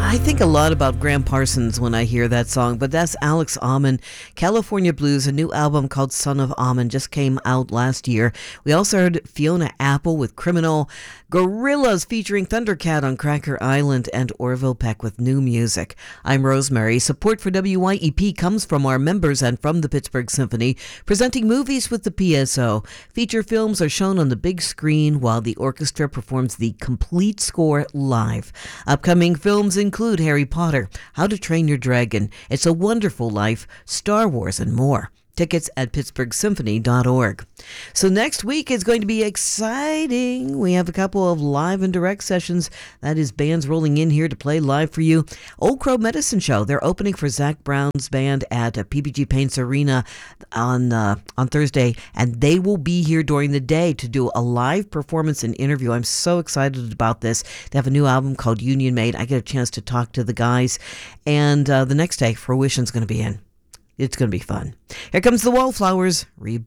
I think a lot about Graham Parsons when I hear that song, but that's Alex Almond. California Blues, a new album called Son of Almond, just came out last year. We also heard Fiona Apple with Criminal, Gorillaz featuring Thundercat on Cracker Island, and Orville Peck with new music. I'm Rosemary. Support for WYEP comes from our members and from the Pittsburgh Symphony, presenting movies with the PSO. Feature films are shown on the big screen while the orchestra performs the complete score live. Upcoming films include Harry Potter, How to Train Your Dragon, It's a Wonderful Life, Star Wars, and more. Tickets at pittsburghsymphony.org. So next week is going to be exciting. We have a couple of live and direct sessions. That is bands rolling in here to play live for you. Old Crow Medicine Show. They're opening for Zach Brown's band at PPG Paints Arena on Thursday, and they will be here during the day to do a live performance and interview. I'm so excited about this. They have a new album called Union Made. I get a chance to talk to the guys, and the next day, Fruition's going to be in. It's going to be fun. Here comes the Wallflowers, Rebuild.